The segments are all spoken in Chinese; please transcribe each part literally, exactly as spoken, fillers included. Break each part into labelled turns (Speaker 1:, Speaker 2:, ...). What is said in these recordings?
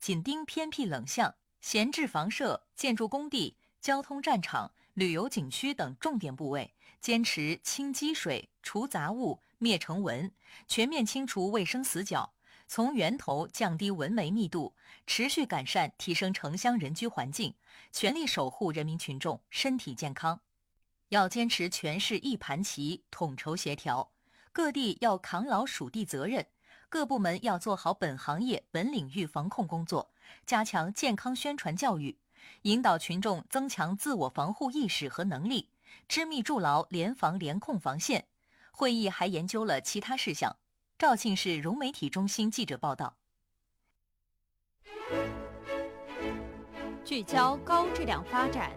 Speaker 1: 紧盯偏僻冷巷、闲置房舍、建筑工地、交通战场、旅游景区等重点部位，坚持清积水、除杂物、灭尘蚊，全面清除卫生死角，从源头降低蚊媒密度，持续改善提升城乡人居环境，全力守护人民群众身体健康。要坚持全市一盘棋，统筹协调，各地要扛牢属地责任，各部门要做好本行业本领域防控工作，加强健康宣传教育，引导群众增强自我防护意识和能力，织密筑牢联防联控防线。会议还研究了其他事项。肇庆市融媒体中心记者报道。
Speaker 2: 聚焦高质量发展。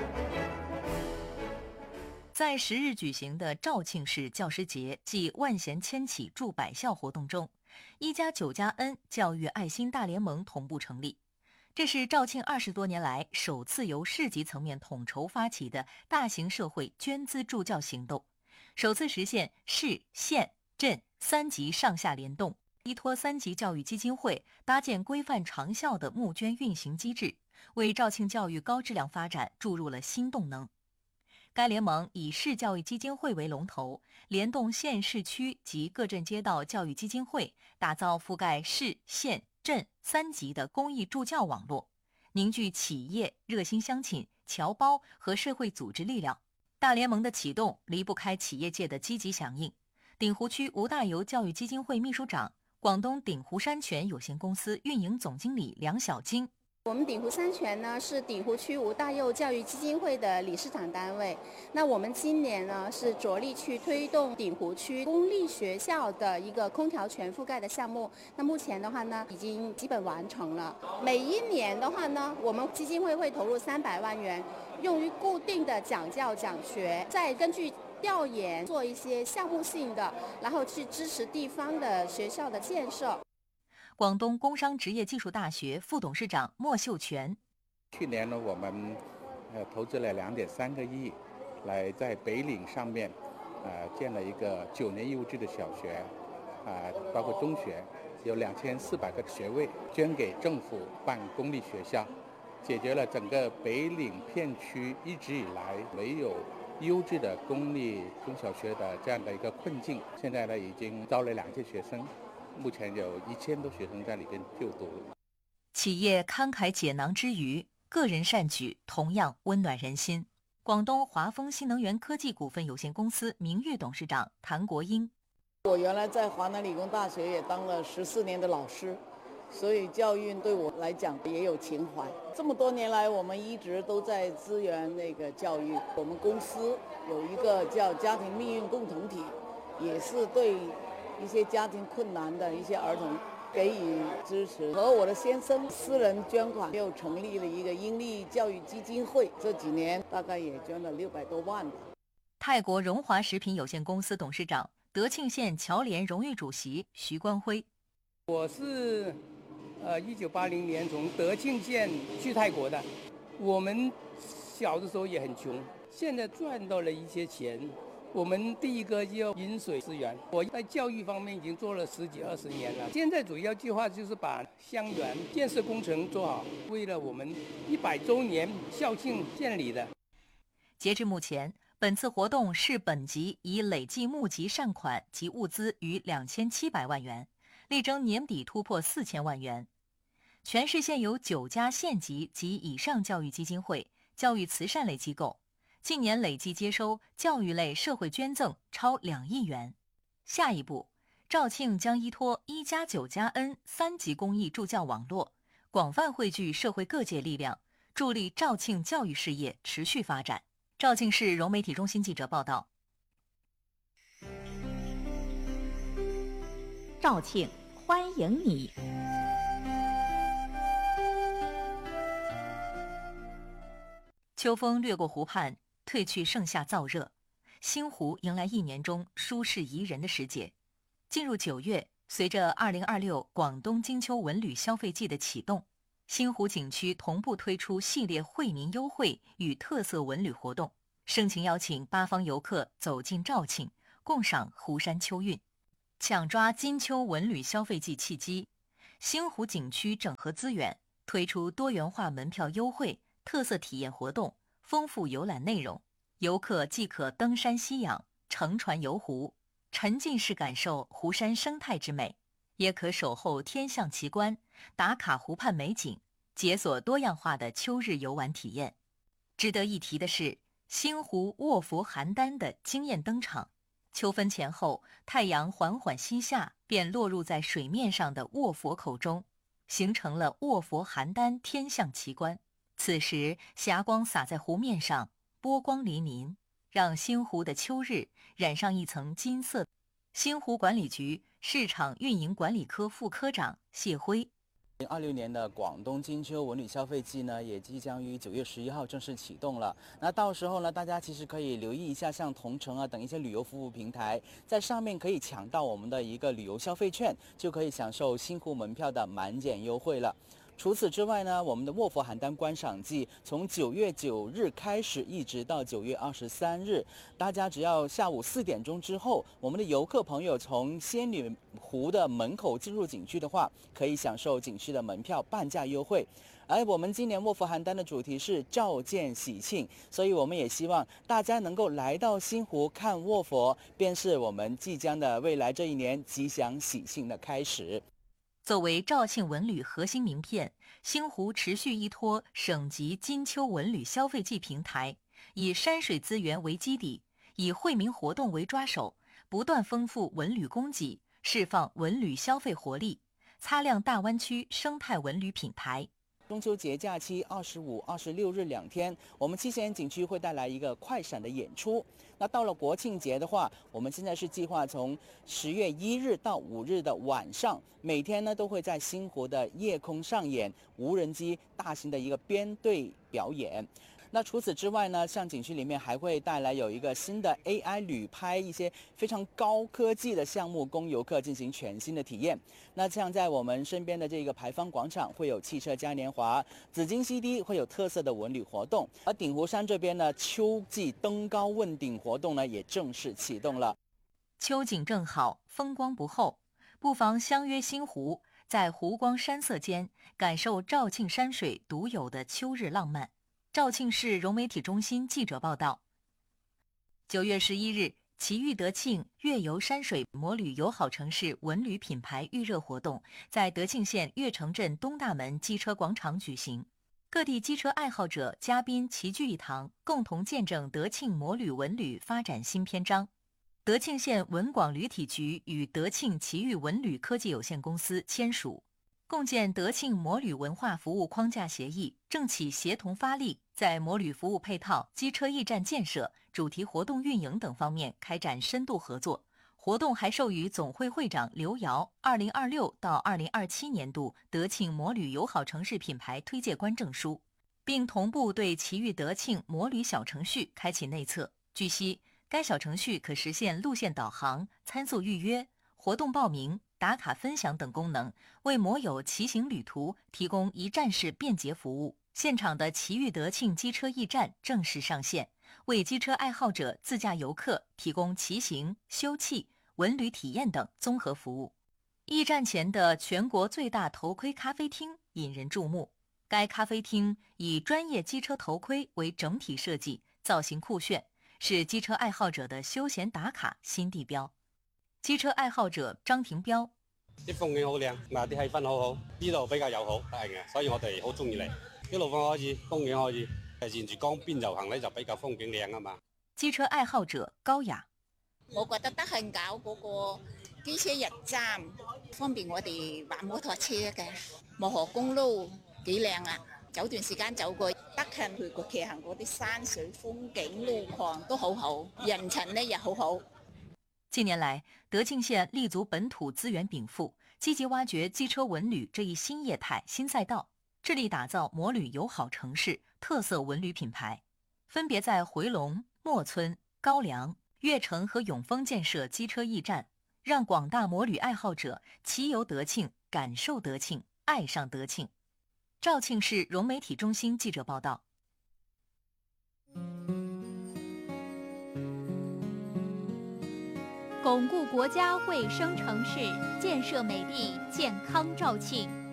Speaker 1: 在十日举行的肇庆市教师节暨万贤千启祝百校活动中，一加九加 N 教育爱心大联盟同步成立。这是肇庆二十多年来首次由市级层面统筹发起的大型社会捐资助教行动，首次实现市、县、镇三级上下联动，依托三级教育基金会搭建规范长效的募捐运行机制，为肇庆教育高质量发展注入了新动能。该联盟以市教育基金会为龙头，联动县市区及各镇街道教育基金会，打造覆盖市、县、镇三级的公益助教网络，凝聚企业、热心乡亲、侨胞和社会组织力量。大联盟的启动离不开企业界的积极响应。鼎湖区吴大猷教育基金会秘书长、广东鼎湖山泉有限公司运营总经理梁小晶。
Speaker 3: 我们鼎湖山泉呢是鼎湖区吴大猷教育基金会的理事长单位。那我们今年呢是着力去推动鼎湖区公立学校的一个空调全覆盖的项目。那目前的话呢已经基本完成了。每一年的话呢，我们基金会会投入三百万元，用于固定的讲教讲学，再根据调研做一些项目性的，然后去支持地方的学校的建设。
Speaker 1: 广东工商职业技术大学副董事长莫秀全。
Speaker 4: 去年呢，我们呃投资了两点三个亿，来在北岭上面呃建了一个九年义务制的小学，啊、呃，包括中学，有两千四百个学位，捐给政府办公立学校，解决了整个北岭片区一直以来没有优质的公立中小学的这样的一个困境。现在呢，已经招了两届学生。目前有一千多学生在里边就读。
Speaker 1: 企业慷慨解囊之余，个人善举同样温暖人心。广东华丰新能源科技股份有限公司名誉董事长谭国英。
Speaker 5: 我原来在华南理工大学也当了十四年的老师，所以教育对我来讲也有情怀。这么多年来，我们一直都在支援那个教育。我们公司有一个叫家庭命运共同体，也是对一些家庭困难的一些儿童给予支持。和我的先生私人捐款，又成立了一个英利教育基金会，这几年大概也捐了六百多万吧。
Speaker 1: 泰国荣华食品有限公司董事长、德庆县侨联荣誉主席徐光辉。
Speaker 6: 我是呃一九八零年从德庆县去泰国的。我们小的时候也很穷，现在赚到了一些钱。我们第一个要饮水思源，我在教育方面已经做了十几二十年了。现在主要计划就是把乡园建设工程做好，为了我们一百周年校庆建立的。
Speaker 1: 截至目前，本次活动市本级已累计募集善款及物资逾两千七百万元，力争年底突破四千万元。全市现有九家县级及以上教育基金会、教育慈善类机构。近年累计接收教育类社会捐赠超两亿元。下一步，肇庆将依托一加九加 N 三级公益助教网络，广泛汇聚社会各界力量，助力肇庆教育事业持续发展。肇庆市融媒体中心记者报道。
Speaker 2: 肇庆欢迎你。
Speaker 1: 秋风掠过湖畔，褪去盛夏燥热，星湖迎来一年中舒适宜人的时节。进入九月，随着二零二六广东金秋文旅消费季的启动，星湖景区同步推出系列惠民优惠与特色文旅活动，盛情邀请八方游客走进肇庆，共赏湖山秋韵，抢抓金秋文旅消费季契机。 星湖景区整合资源，推出多元化门票优惠、特色体验活动、丰富游览内容。游客既可登山吸氧、乘船游湖，沉浸式感受湖山生态之美，也可守候天象奇观，打卡湖畔美景，解锁多样化的秋日游玩体验。值得一提的是，星湖卧佛邯郸的惊艳登场。秋分前后，太阳缓缓西下，便落入在水面上的卧佛口中，形成了卧佛邯郸天象奇观。此时霞光洒在湖面上，波光粼粼，让星湖的秋日染上一层金色。星湖管理局市场运营管理科副科长谢辉。
Speaker 7: 二零二六年的广东金秋文旅消费季呢，也即将于九月十一号正式启动了。那到时候呢，大家其实可以留意一下，像同城啊等一些旅游服务平台，在上面可以抢到我们的一个旅游消费券，就可以享受星湖门票的满减优惠了。除此之外呢，我们的卧佛邯郸观赏季从九月九日开始，一直到九月二十三日。大家只要下午四点钟之后，我们的游客朋友从仙女湖的门口进入景区的话，可以享受景区的门票半价优惠。而我们今年卧佛邯郸的主题是照见喜庆，所以我们也希望大家能够来到星湖看卧佛，便是我们即将的未来这一年吉祥喜庆的开始。
Speaker 1: 作为肇庆文旅核心名片，星湖持续依托省级金秋文旅消费季平台，以山水资源为基底，以惠民活动为抓手，不断丰富文旅供给，释放文旅消费活力，擦亮大湾区生态文旅品牌。
Speaker 7: 中秋节假期二十五、二十六日两天，我们七贤景区会带来一个快闪的演出。那到了国庆节的话，我们现在是计划从十月一日到五日的晚上，每天呢都会在星湖的夜空上演无人机大型的一个编队表演。那除此之外呢，像景区里面还会带来有一个新的 A I 旅拍，一些非常高科技的项目供游客进行全新的体验。那像在我们身边的这个牌坊广场会有汽车嘉年华，紫金溪堤会有特色的文旅活动，而鼎湖山这边呢，秋季登高问鼎活动呢也正式启动了。
Speaker 1: 秋景正好，风光不后，不妨相约星湖，在湖光山色间感受肇庆山水独有的秋日浪漫。肇庆市融媒体中心记者报道，九月十一日，奇遇德庆越游山水摩旅友好城市文旅品牌预热活动在德庆县越城镇东大门机车广场举行，各地机车爱好者、嘉宾齐聚一堂，共同见证德庆摩旅文旅发展新篇章。德庆县文广旅体局与德庆奇遇文旅科技有限公司签署共建德庆摩旅文化服务框架协议，正起协同发力，在摩旅服务配套、机车驿站建设、主题活动运营等方面开展深度合作。活动还授予总会会长刘瑶二零二六到二零二七年度德庆摩旅友好城市品牌推介官证书，并同步对奇遇德庆摩旅小程序开启内测。据悉，该小程序可实现路线导航、参宿预约、活动报名、打卡分享等功能，为摩友骑行旅途提供一站式便捷服务。现场的奇遇德庆机车驿站正式上线，为机车爱好者、自驾游客提供骑行、休憩、文旅体验等综合服务。驿站前的全国最大头盔咖啡厅引人注目，该咖啡厅以专业机车头盔为整体设計，造型酷炫，是機車愛好者的休閒打卡新地標。機車愛好者張廷彪：
Speaker 8: 啲風景好靚，嗱啲氣氛好好，呢度比較友好得人嘅，所以我哋好中意嚟。啲路況可以，風景可以，誒沿住江邊遊行咧就比較風景靚啊嘛。
Speaker 1: 機車愛好者高雅：
Speaker 9: 我覺得德慶搞嗰個機車驛站，方便我哋玩摩托車嘅。漠河公路幾靚啊！有段時間走過德慶去過騎行嗰啲山水風景路況都好好，人情呢也好好。
Speaker 1: 近年來，德慶縣立足本土資源稟賦，積極挖掘機車文旅這一新業態、新賽道，致力打造摩旅友好城市特色文旅品牌，分別在回龍、墨村、高梁、越城和永豐建設機車驿站，讓廣大摩旅愛好者騎遊德慶，感受德慶，愛上德慶。肇慶市融媒體中心記者報道。
Speaker 2: 巩固国家卫生城市，建设美丽健康肇庆。